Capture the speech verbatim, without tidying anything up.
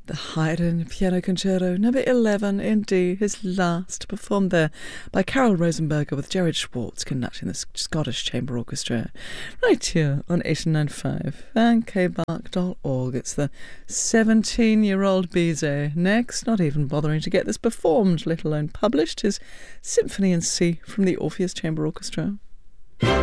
The Haydn Piano Concerto number eleven in D, his last, performed there by Carol Rosenberger with Jared Schwartz conducting the Scottish Chamber Orchestra, right here on eighty nine point five and k bark dot org. It's the seventeen-year-old Bizet. Next, not even bothering to get this performed, let alone published, is Symphony in C from the Orpheus Chamber Orchestra.